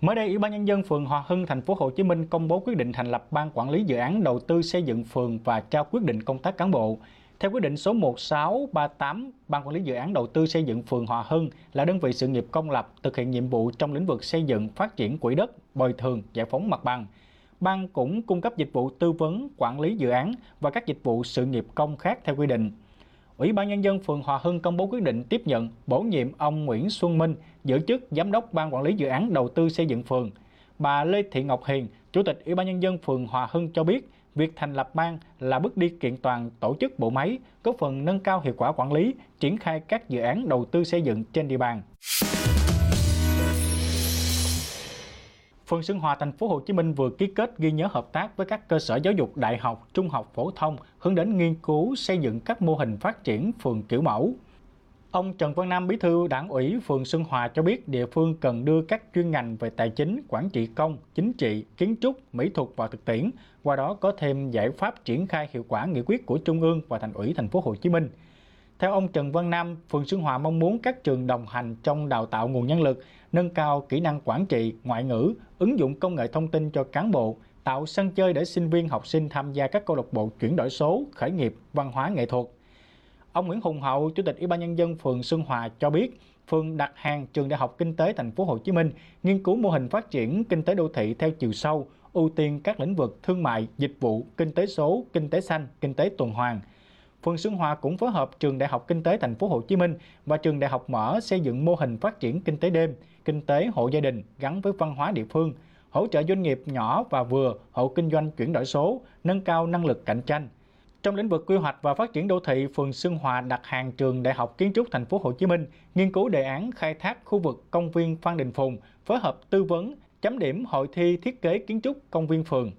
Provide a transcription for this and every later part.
Mới đây, Ủy ban Nhân dân phường Hòa Hưng, thành phố Hồ Chí Minh công bố quyết định thành lập Ban Quản lý Dự án Đầu tư xây dựng phường và trao quyết định công tác cán bộ. Theo quyết định số 1638, Ban Quản lý Dự án Đầu tư xây dựng phường Hòa Hưng là đơn vị sự nghiệp công lập thực hiện nhiệm vụ trong lĩnh vực xây dựng, phát triển quỹ đất, bồi thường, giải phóng mặt bằng. Ban cũng cung cấp dịch vụ tư vấn, quản lý dự án và các dịch vụ sự nghiệp công khác theo quy định. Ủy ban Nhân dân phường Hòa Hưng công bố quyết định tiếp nhận, bổ nhiệm ông Nguyễn Xuân Minh giữ chức Giám đốc Ban Quản lý Dự án Đầu tư xây dựng phường. Bà Lê Thị Ngọc Hiền, Chủ tịch Ủy ban Nhân dân phường Hòa Hưng cho biết, việc thành lập ban là bước đi kiện toàn tổ chức bộ máy, góp phần nâng cao hiệu quả quản lý, triển khai các dự án đầu tư xây dựng trên địa bàn. Phường Xuân Hòa, thành phố Hồ Chí Minh vừa ký kết ghi nhớ hợp tác với các cơ sở giáo dục đại học, trung học phổ thông hướng đến nghiên cứu xây dựng các mô hình phát triển phường kiểu mẫu. Ông Trần Văn Nam, Bí thư Đảng ủy phường Xuân Hòa cho biết địa phương cần đưa các chuyên ngành về tài chính, quản trị công, chính trị, kiến trúc, mỹ thuật vào thực tiễn, qua đó có thêm giải pháp triển khai hiệu quả nghị quyết của Trung ương và Thành ủy thành phố Hồ Chí Minh. Theo ông Trần Văn Nam, phường Xuân Hòa mong muốn các trường đồng hành trong đào tạo nguồn nhân lực, nâng cao kỹ năng quản trị, ngoại ngữ, ứng dụng công nghệ thông tin cho cán bộ, tạo sân chơi để sinh viên học sinh tham gia các câu lạc bộ chuyển đổi số, khởi nghiệp, văn hóa nghệ thuật. Ông Nguyễn Hùng Hậu, Chủ tịch Ủy ban Nhân dân phường Xuân Hòa cho biết, phường đặt hàng Trường Đại học Kinh tế thành phố Hồ Chí Minh nghiên cứu mô hình phát triển kinh tế đô thị theo chiều sâu, ưu tiên các lĩnh vực thương mại, dịch vụ, kinh tế số, kinh tế xanh, kinh tế tuần hoàn. Phường Xuân Hòa cũng phối hợp Trường Đại học Kinh tế thành phố Hồ Chí Minh và Trường Đại học Mở xây dựng mô hình phát triển kinh tế đêm, kinh tế hộ gia đình gắn với văn hóa địa phương, hỗ trợ doanh nghiệp nhỏ và vừa, hộ kinh doanh chuyển đổi số, nâng cao năng lực cạnh tranh. Trong lĩnh vực quy hoạch và phát triển đô thị, phường Xuân Hòa đặt hàng Trường Đại học Kiến trúc thành phố Hồ Chí Minh nghiên cứu đề án khai thác khu vực công viên Phan Đình Phùng, phối hợp tư vấn, chấm điểm hội thi thiết kế kiến trúc công viên phường.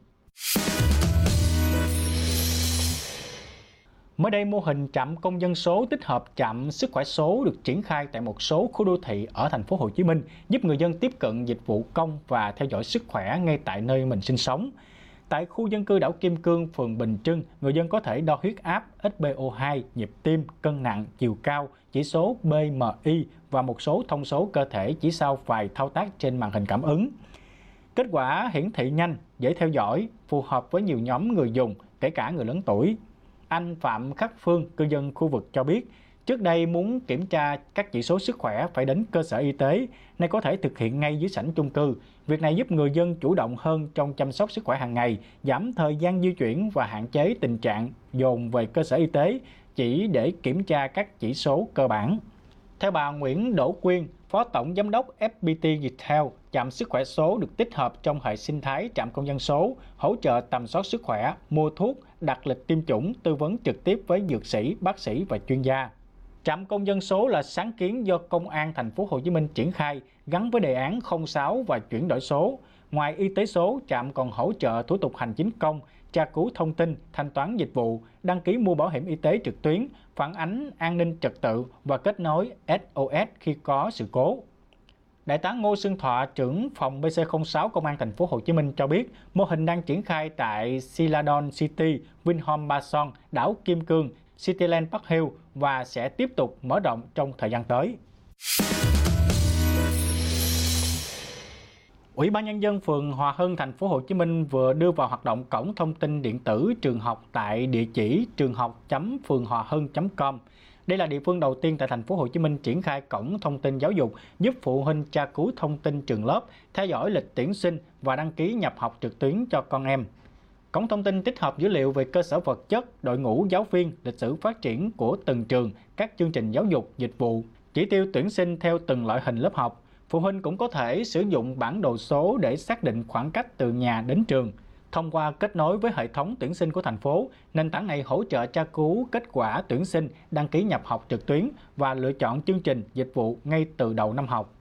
Mới đây, mô hình trạm công dân số tích hợp trạm sức khỏe số được triển khai tại một số khu đô thị ở thành phố Hồ Chí Minh, giúp người dân tiếp cận dịch vụ công và theo dõi sức khỏe ngay tại nơi mình sinh sống. Tại khu dân cư đảo Kim Cương, phường Bình Trưng, người dân có thể đo huyết áp, SpO2, nhịp tim, cân nặng, chiều cao, chỉ số BMI và một số thông số cơ thể chỉ sau vài thao tác trên màn hình cảm ứng. Kết quả hiển thị nhanh, dễ theo dõi, phù hợp với nhiều nhóm người dùng, kể cả người lớn tuổi. Anh Phạm Khắc Phương, cư dân khu vực cho biết, trước đây muốn kiểm tra các chỉ số sức khỏe phải đến cơ sở y tế, nay có thể thực hiện ngay dưới sảnh chung cư. Việc này giúp người dân chủ động hơn trong chăm sóc sức khỏe hàng ngày, giảm thời gian di chuyển và hạn chế tình trạng dồn về cơ sở y tế chỉ để kiểm tra các chỉ số cơ bản. Theo bà Nguyễn Đỗ Quyên, Phó Tổng Giám đốc FPT Viettel, trạm sức khỏe số được tích hợp trong hệ sinh thái trạm công dân số, hỗ trợ tầm soát sức khỏe, mua thuốc, đặt lịch tiêm chủng, tư vấn trực tiếp với dược sĩ, bác sĩ và chuyên gia. Trạm công dân số là sáng kiến do Công an thành phố Hồ Chí Minh triển khai gắn với đề án 06 và chuyển đổi số. Ngoài y tế số, trạm còn hỗ trợ thủ tục hành chính công, tra cứu thông tin, thanh toán dịch vụ, đăng ký mua bảo hiểm y tế trực tuyến, phản ánh an ninh trật tự và kết nối SOS khi có sự cố. Đại tá Ngô Xuân Thọ, trưởng phòng BC06 Công an thành phố Hồ Chí Minh cho biết, mô hình đang triển khai tại Siladon City, Vinhome Ba Son, đảo Kim Cương, Cityland Park Hill và sẽ tiếp tục mở rộng trong thời gian tới. Ủy ban Nhân dân phường Hòa Hưng, thành phố Hồ Chí Minh vừa đưa vào hoạt động cổng thông tin điện tử trường học tại địa chỉ trườnghoc.phường-hòa-hưng.com. Đây là địa phương đầu tiên tại thành phố Hồ Chí Minh triển khai cổng thông tin giáo dục, giúp phụ huynh tra cứu thông tin trường lớp, theo dõi lịch tuyển sinh và đăng ký nhập học trực tuyến cho con em. Cổng thông tin tích hợp dữ liệu về cơ sở vật chất, đội ngũ giáo viên, lịch sử phát triển của từng trường, các chương trình giáo dục, dịch vụ, chỉ tiêu tuyển sinh theo từng loại hình lớp học. Phụ huynh cũng có thể sử dụng bản đồ số để xác định khoảng cách từ nhà đến trường. Thông qua kết nối với hệ thống tuyển sinh của thành phố, nền tảng này hỗ trợ tra cứu kết quả tuyển sinh, đăng ký nhập học trực tuyến và lựa chọn chương trình, dịch vụ ngay từ đầu năm học.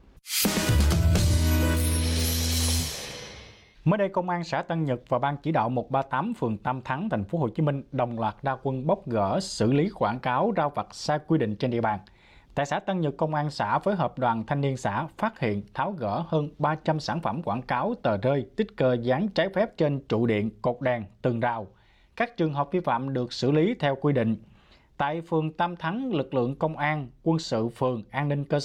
Mới đây, Công an xã Tân Nhật và Ban chỉ đạo 138 phường Tam Thắng, thành phố Hồ Chí Minh đồng loạt ra quân bóc gỡ, xử lý quảng cáo rao vặt sai quy định trên địa bàn. Tại xã Tân Nhật, Công an xã phối hợp đoàn thanh niên xã phát hiện, tháo gỡ hơn 300 sản phẩm quảng cáo, tờ rơi, sticker dán trái phép trên trụ điện, cột đèn, tường rào. Các trường hợp vi phạm được xử lý theo quy định. Tại phường Tam Thắng, lực lượng công an, quân sự phường, an ninh cơ